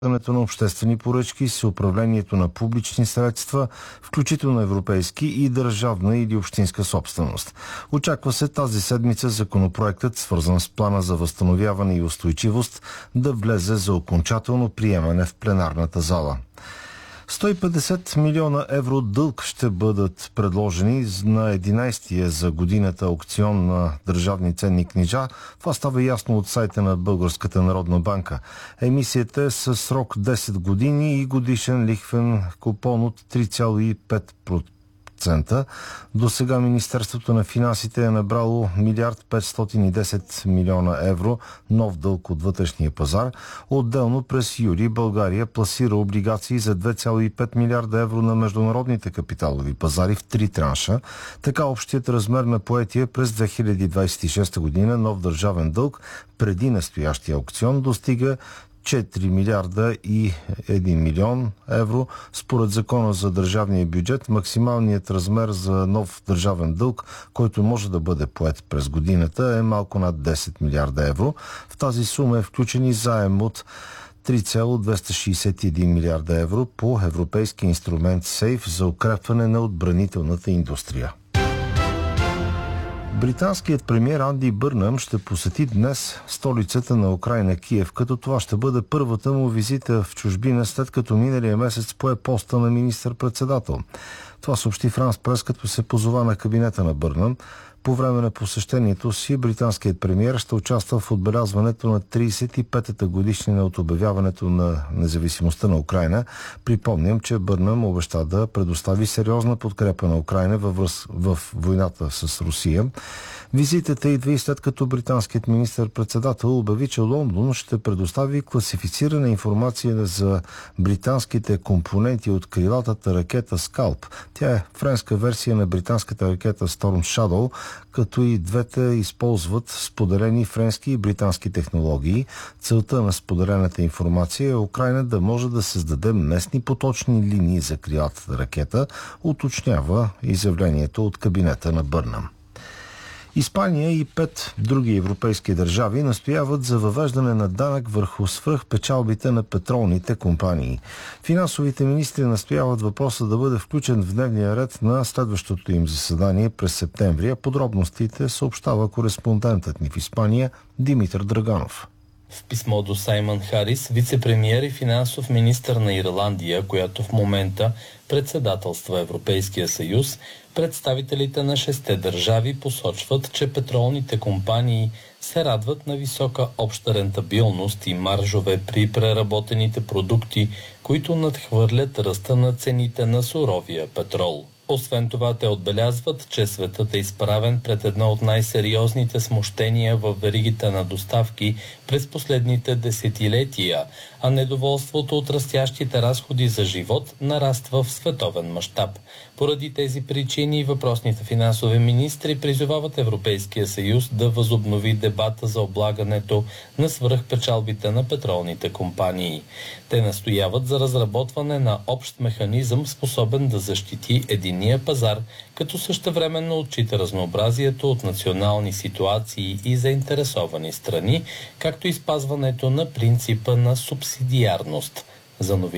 на обществени поръчки с управлението на публични средства, включително европейски и държавна или общинска собственост. Очаква се тази седмица законопроектът, свързан с плана за възстановяване и устойчивост, да влезе за окончателно приемане в пленарната зала. 150 милиона евро дълг ще бъдат предложени на 11-тия за годината аукцион на държавни ценни книжа. Това става ясно от сайта на Българската народна банка. Емисията е със срок 10 години и годишен лихвен купон от 3,5%. До сега Министерството на финансите е набрало 1 510 милиона евро нов дълг от вътрешния пазар. Отделно през юли България пласира облигации за 2,5 милиарда евро на международните капиталови пазари в 3 транша. Така общият размер на поетия през 2026 година нов държавен дълг преди настоящия аукцион достига 4 милиарда и 1 милион евро. Според закона за държавния бюджет, максималният размер за нов държавен дълг, който може да бъде поет през годината, е малко над 10 милиарда евро. В тази сума е включен и заем от 3,261 милиарда евро по европейски инструмент СЕЙФ за укрепване на отбранителната индустрия. Британският премиер Анди Бърнъм ще посети днес столицата на Украйна Киев, като това ще бъде първата му визита в чужбина, след като миналия месец пое поста на министър-председател. Това съобщи Франс Прес, като се позова на кабинета на Бърнъм. По време на посещението си британският премиер ще участва в отбелязването на 35-та годишнина от обявяването на независимостта на Украйна. Припомням, че Бърнъм обеща да предостави сериозна подкрепа на Украйна в войната с Русия. Визитата идва и след като британският министър-председател обяви, че Лондон ще предостави класифицирана информация за британските компоненти от крилатата ракета Скалп. Тя е френска версия на британската ракета Storm Shadow, като и двете използват споделени френски и британски технологии. Целта на споделената информация е Украйна да може да създаде местни поточни линии за крилатата ракета, уточнява изявлението от кабинета на Бърнъм. Испания и 5 други европейски държави настояват за въвеждане на данък върху свръхпечалбите на петролните компании. Финансовите министри настояват въпроса да бъде включен в дневния ред на следващото им заседание през септември. Подробностите съобщава кореспондентът ни в Испания Димитър Драганов. В писмо до Саймън Харис, вице-премиер и финансов министър на Ирландия, която в момента председателства Европейския съюз, представителите на 6 държави посочват, че петролните компании се радват на висока обща рентабилност и маржове при преработените продукти, които надхвърлят ръста на цените на суровия петрол. Освен това, те отбелязват, че светът е изправен пред едно от най-сериозните смущения в веригите на доставки през последните десетилетия, а недоволството от растящите разходи за живот нараства в световен мащаб. Поради тези причини въпросните финансови министри призовават Европейския съюз да възобнови дебата за облагането на свръхпечалбите на петролните компании. Те настояват за разработване на общ механизъм, способен да защити единния пазар, като същевременно отчита разнообразието от национални ситуации и заинтересовани страни, както и спазването на принципа на субсидиарност. За новини